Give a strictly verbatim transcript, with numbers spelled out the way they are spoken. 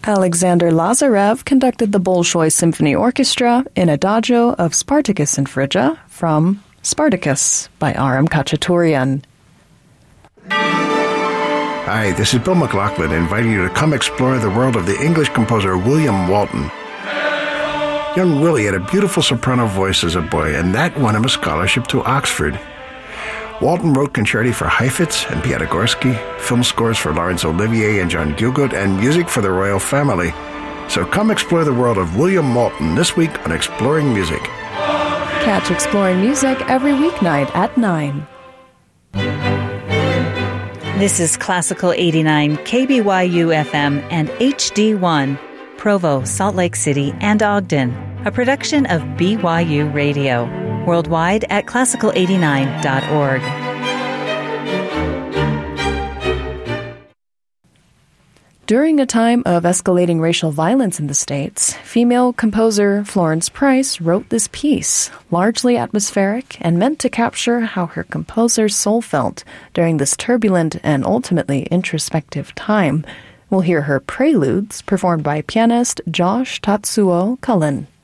Alexander Lazarev conducted the Bolshoi Symphony Orchestra in Adagio of Spartacus and Phrygia from Spartacus by R M Khachaturian. Hi, this is Bill McLaughlin inviting you to come explore the world of the English composer William Walton. Young Willie had a beautiful soprano voice as a boy, and that won him a scholarship to Oxford. Walton wrote concerti for Heifetz and Piatigorsky, film scores for Laurence Olivier and John Gielgud, and music for the royal family. So come explore the world of William Walton this week on Exploring Music. Catch Exploring Music every weeknight at nine. This is Classical eighty-nine, K B Y U F M and H D one, Provo, Salt Lake City, and Ogden, a production of B Y U Radio. Worldwide at classical eighty-nine dot org. During a time of escalating racial violence in the States, female composer Florence Price wrote this piece, largely atmospheric and meant to capture how her composer's soul felt during this turbulent and ultimately introspective time. We'll hear her Preludes performed by pianist Josh Tatsuo Cullen.